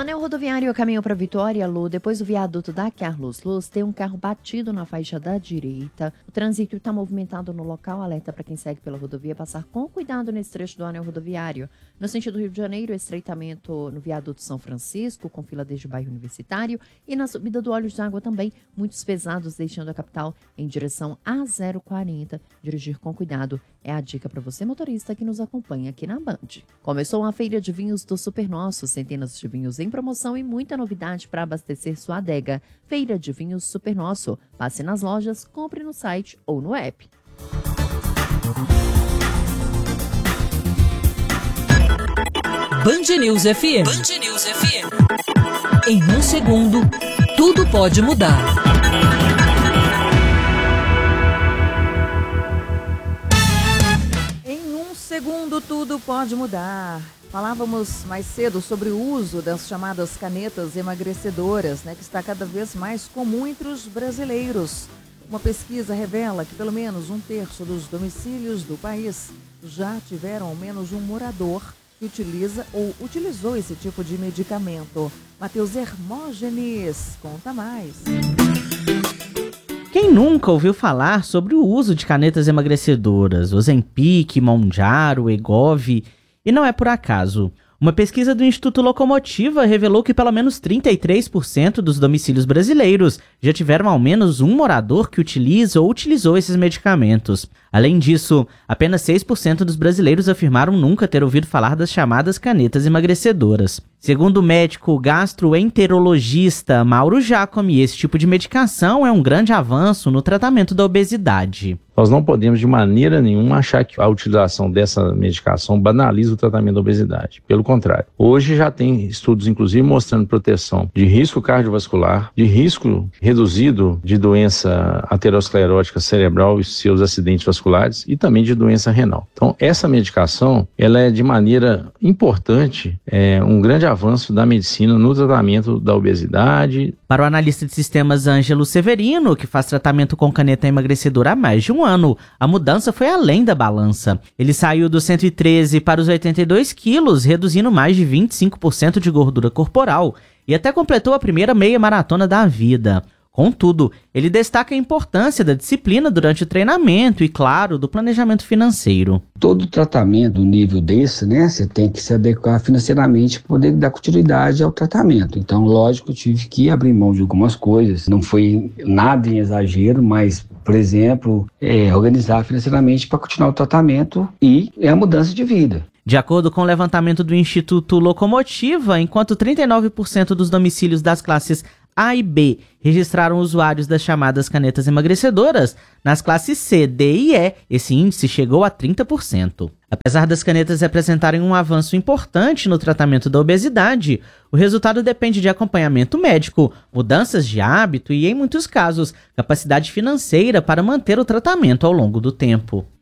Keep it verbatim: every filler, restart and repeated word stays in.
anel rodoviário a caminho para Vitória, Lu, depois do viaduto da Carlos Luz, tem um carro batido na faixa da direita. O trânsito está movimentado no local, alerta para quem segue pela rodovia passar com cuidado nesse trecho do anel rodoviário. No sentido Rio de Janeiro, estreitamento no viaduto São Francisco, com fila desde o bairro Universitário, e na subida do Olhos d'Água também, muitos pesados deixando a capital em direção a zero quarenta. Dirigir com cuidado é a dica para você, motorista, que nos acompanha aqui na Band. Começou a feira de vinhos do Super Nosso, centenas de vinhos em promoção e muita novidade para abastecer sua adega. Feira de Vinhos Super Nosso. Passe nas lojas, compre no site ou no app. Band News F M. Band News F M. Em um segundo, tudo pode mudar. Em um segundo, tudo pode mudar. Falávamos mais cedo sobre o uso das chamadas canetas emagrecedoras, né, que está cada vez mais comum entre os brasileiros. Uma pesquisa revela que pelo menos um terço dos domicílios do país já tiveram ao menos um morador que utiliza ou utilizou esse tipo de medicamento. Matheus Hermógenes, conta mais. Quem nunca ouviu falar sobre o uso de canetas emagrecedoras, Ozempic, Mounjaro, Wegovy? E não é por acaso. Uma pesquisa do Instituto Locomotiva revelou que pelo menos trinta e três por cento dos domicílios brasileiros já tiveram ao menos um morador que utiliza ou utilizou esses medicamentos. Além disso, apenas seis por cento dos brasileiros afirmaram nunca ter ouvido falar das chamadas canetas emagrecedoras. Segundo o médico gastroenterologista Mauro Giacomi, esse tipo de medicação é um grande avanço no tratamento da obesidade. Nós não podemos de maneira nenhuma achar que a utilização dessa medicação banaliza o tratamento da obesidade. Pelo contrário, hoje já tem estudos inclusive mostrando proteção de risco cardiovascular, de risco reduzido de doença aterosclerótica cerebral e seus acidentes vasculares e também de doença renal. Então essa medicação, ela é de maneira importante, é um grande avanço da medicina no tratamento da obesidade. Para o analista de sistemas Ângelo Severino, que faz tratamento com caneta emagrecedora há mais de um ano, a mudança foi além da balança. Ele saiu dos cento e treze para os oitenta e dois quilos, reduzindo mais de vinte e cinco por cento de gordura corporal, e até completou a primeira meia maratona da vida. Contudo, ele destaca a importância da disciplina durante o treinamento e, claro, do planejamento financeiro. Todo tratamento do nível desse, né, você tem que se adequar financeiramente para poder dar continuidade ao tratamento. Então, lógico, eu tive que abrir mão de algumas coisas. Não foi nada em exagero, mas, por exemplo, é, organizar financeiramente para continuar o tratamento e é a mudança de vida. De acordo com o levantamento do Instituto Locomotiva, enquanto trinta e nove por cento dos domicílios das classes A e B registraram usuários das chamadas canetas emagrecedoras, nas classes C, D e E, esse índice chegou a trinta por cento. Apesar das canetas representarem um avanço importante no tratamento da obesidade, o resultado depende de acompanhamento médico, mudanças de hábito e, em muitos casos, capacidade financeira para manter o tratamento ao longo do tempo.